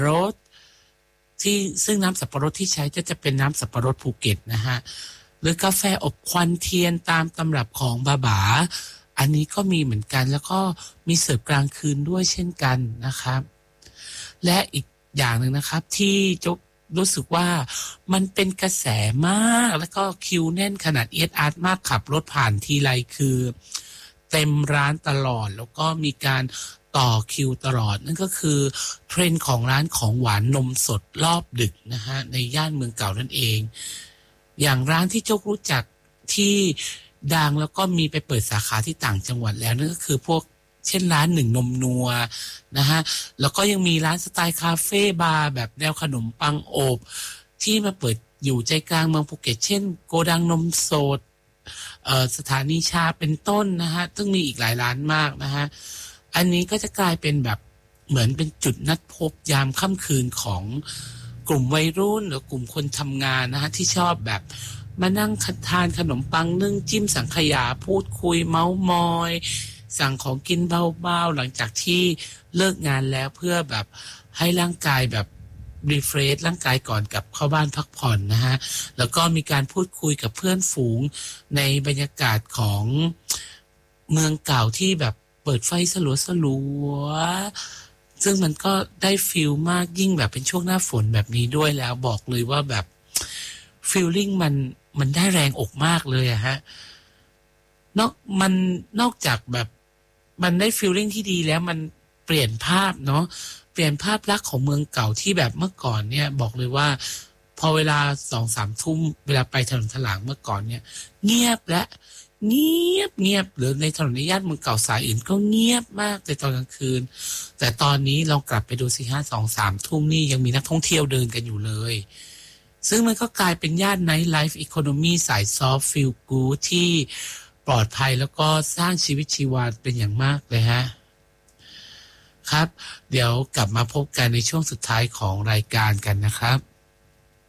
รดที่ซึ่งน้ำสับปะรดที่ใช้จะเป็นน้ำสับปะรดภูเก็ตนะฮะหรือกาแฟอบควันเทียนตามตำรับของบาบาอันนี้ก็มีเหมือนกันแล้วก็มีเสิร์ฟกลางคืนด้วยเช่นกันนะครับและอีกอย่างหนึ่งนะครับที่จกรู้สึกว่ามันเป็นกระแสมากแล้วก็คิวแน่นขนาดเอียดอาร์ตมากขับรถผ่านทีไรคือเต็มร้านตลอดแล้วก็มีการต่อคิวตลอดนั่นก็คือเทรนด์ของร้านของหวานนมสดรอบดึกนะฮะในย่านเมืองเก่านั่นเองอย่างร้านที่โจ๊กรู้จักที่ดังแล้วก็มีไปเปิดสาขาที่ต่างจังหวัดแล้วนั่นก็คือพวกเช่นร้านหนึ่งนมนัวนะฮะแล้วก็ยังมีร้านสไตล์คาเฟ่บาร์แบบแนวขนมปังอบที่มาเปิดอยู่ใจกลางเมืองภูเก็ตเช่นโกดังนมสดสถานีชาเป็นต้นนะฮะซึ่งมีอีกหลายร้านมากนะฮะอันนี้ก็จะกลายเป็นแบบเหมือนเป็นจุดนัดพบยามค่ำคืนของกลุ่มวัยรุ่นหรือกลุ่มคนทำงานนะฮะที่ชอบแบบมานั่งทานขนมปังนึ่งจิ้มสังขยาพูดคุยเม้ามอยสั่งของกินเบาๆหลังจากที่เลิกงานแล้วเพื่อแบบให้ร่างกายแบบรีเฟรชร่างกายก่อนกลับเข้าบ้านพักผ่อนนะฮะแล้วก็มีการพูดคุยกับเพื่อนฝูงในบรรยากาศของเมืองเก่าที่แบบเปิดไฟสลัวๆซึ่งมันก็ได้ฟีลมากยิ่งแบบเป็นช่วงหน้าฝนแบบนี้ด้วยแล้วบอกเลยว่าแบบฟีลลิ่งมันได้แรงอกมากเลยอะฮะนอกจากแบบมันได้ฟีลลิ่งที่ดีแล้วมันเปลี่ยนภาพเนาะเปลี่ยนภาพลักษณ์ของเมืองเก่าที่แบบเมื่อก่อนเนี่ยบอกเลยว่าพอเวลา 2-3 ทุ่มเวลาไปถนนถลางเมื่อก่อนเนี่ยเงียบและเงียบหรือในถนนในย่านเมืองเก่าสายอื่นก็เงียบมากในตอนกลางคืนแต่ตอนนี้เรากลับไปดูสิฮะ 2-3 ทุ่มนี่ยังมีนักท่องเที่ยวเดินกันอยู่เลยซึ่งมันก็กลายเป็นย่านไนท์ไลฟ์อีโคโนมีสายซอฟต์ฟีลกู๊ดที่ปลอดภัยแล้วก็สร้างชีวิตชีวาเป็นอย่างมากเลยฮะครับเดี๋ยวกลับมาพบกันในช่วงสุดท้ายของรายการกันนะครับ